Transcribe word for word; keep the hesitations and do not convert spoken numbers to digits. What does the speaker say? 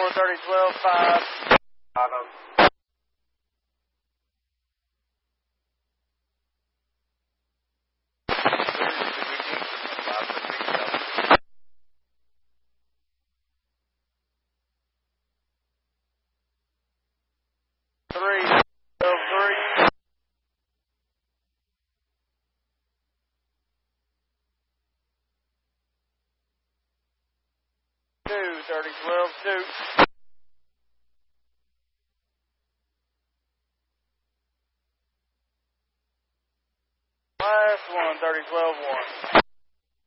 four, thirty, twelve, five. Bottom. Three, twelve, three. Two, thirty, twelve, two. Last one, thirty, twelve, one.